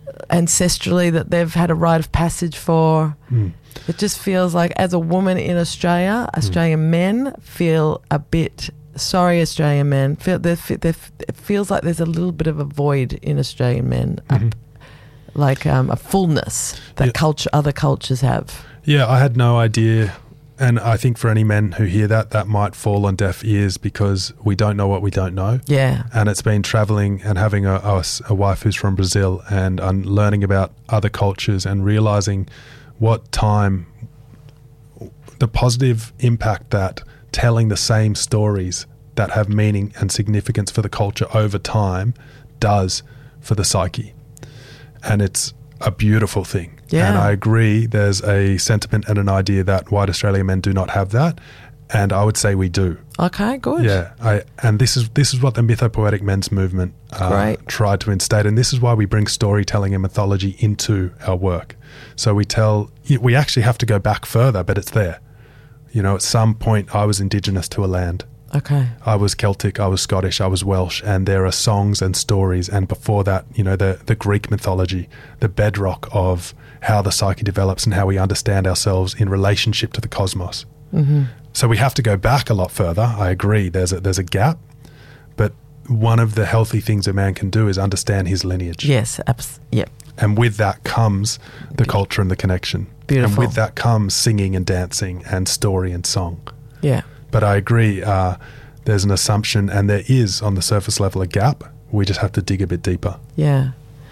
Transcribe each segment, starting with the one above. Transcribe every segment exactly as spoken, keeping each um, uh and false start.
ancestrally that they've had a rite of passage for. Mm. It just feels like, as a woman in Australia, Australian mm. men feel a bit, sorry Australian men, feel, they're, they're, it feels like there's a little bit of a void in Australian men, mm-hmm. up, like um, a fullness that yeah. culture, other cultures have. Yeah, I had no idea. And I think for any men who hear that, that might fall on deaf ears because we don't know what we don't know. Yeah. And it's been travelling and having a, a, a wife who's from Brazil and um, learning about other cultures and realising what time, the positive impact that telling the same stories that have meaning and significance for the culture over time does for the psyche. And it's a beautiful thing. Yeah. And I agree there's a sentiment and an idea that white Australian men do not have that, and I would say we do. Okay, good. Yeah, I, and this is this is what the mythopoetic men's movement uh, tried to instate, and this is why we bring storytelling and mythology into our work. So we tell, we actually have to go back further, but it's there. You know, at some point I was Indigenous to a land. Okay. I was Celtic, I was Scottish, I was Welsh, and there are songs and stories, and before that, you know, the, the Greek mythology, the bedrock of how the psyche develops and how we understand ourselves in relationship to the cosmos. Mm-hmm. So we have to go back a lot further. I agree, there's a, there's a gap, but one of the healthy things a man can do is understand his lineage. Yes, abs- yep. And with that comes the culture and the connection. Beautiful. And with that comes singing and dancing and story and song. Yeah. But I agree, uh, there's an assumption, and there is on the surface level a gap. We just have to dig a bit deeper. Yeah.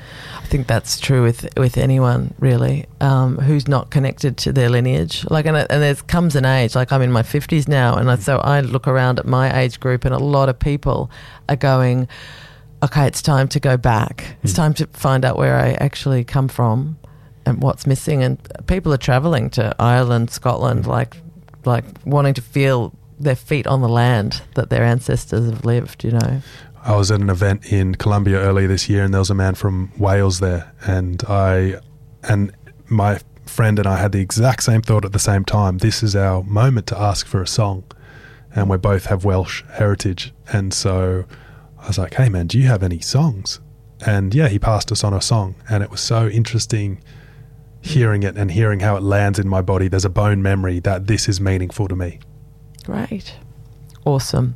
I think that's true with with anyone, really, um, who's not connected to their lineage. Like, and, and there comes an age, like I'm in my fifties now, and I, so I look around at my age group, and a lot of people are going, okay, it's time to go back. It's mm. time to find out where I actually come from and what's missing. And people are travelling to Ireland, Scotland, mm. like like wanting to feel their feet on the land that their ancestors have lived, you know. I was at an event in Colombia earlier this year, and there was a man from Wales there, and I and my friend and I had the exact same thought at the same time. This is our moment to ask for a song, and we both have Welsh heritage. And so I was like, hey man, do you have any songs? And yeah, he passed us on a song, and it was so interesting hearing it and hearing how it lands in my body. There's a bone memory that this is meaningful to me. Great. Awesome.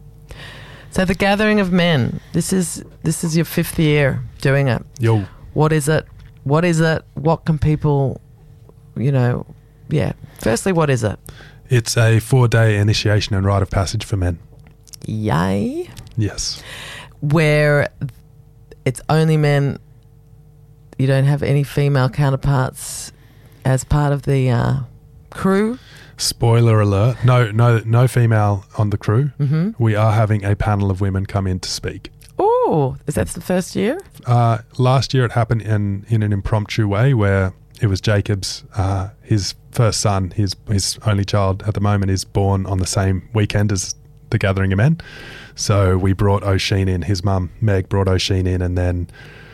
So the Gathering of Men, this is this is your fifth year doing it. Yo. What is it? What is it? What can people, you know, yeah. Firstly, what is it? It's a four-day initiation and rite of passage for men. Yay. Yes. Where it's only men, you don't have any female counterparts as part of the uh, crew? Spoiler alert, no no, no female on the crew. Mm-hmm. We are having a panel of women come in to speak. Oh, is that the first year? Uh, last year it happened in, in an impromptu way where it was Jacob's, uh, his first son, his, his only child at the moment is born on the same weekend as the Gathering of Men. So we brought Oisin in, his mum, Meg, brought Oisin in, and then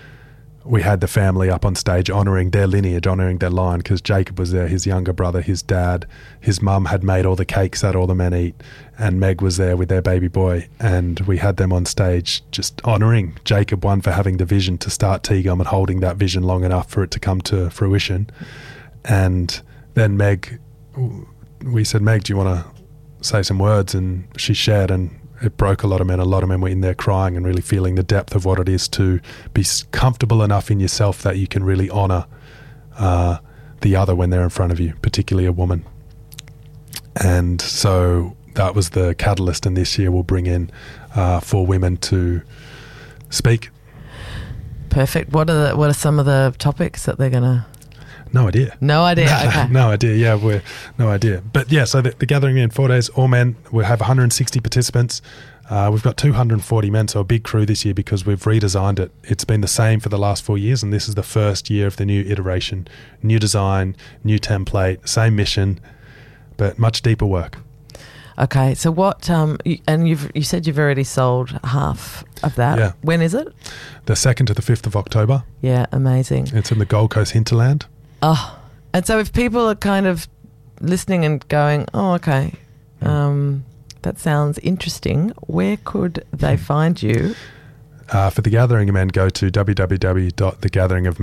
we had the family up on stage honouring their lineage, honouring their line, because Jacob was there, his younger brother, his dad, his mum had made all the cakes that all the men eat, and Meg was there with their baby boy, and we had them on stage just honouring Jacob, one, for having the vision to start T-Gum and holding that vision long enough for it to come to fruition. And then Meg, we said, Meg, do you want to say some words? And she shared, and it broke a lot of men. A lot of men were in there crying and really feeling the depth of what it is to be comfortable enough in yourself that you can really honour uh, the other when they're in front of you, particularly a woman. And so that was the catalyst, and this year we'll bring in uh, four women to speak. Perfect. What are the, what are some of the topics that they're going to... No idea. No idea. No, okay. no idea. Yeah, we're no idea. But yeah, so the, the Gathering in four days, all men. We'll have one hundred sixty participants. Uh, we've got two hundred forty men, so a big crew this year because we've redesigned it. It's been the same for the last four years, and this is the first year of the new iteration. New design, new template, same mission, but much deeper work. Okay, so what? Um, you, and you've you said you've already sold half of that. Yeah. When is it? The second to the fifth of October. Yeah, amazing. It's in the Gold Coast hinterland. Oh, and so if people are kind of listening and going, oh, okay, um, that sounds interesting, where could they find you? Uh, for The Gathering of Men, go to w w w dot the gathering of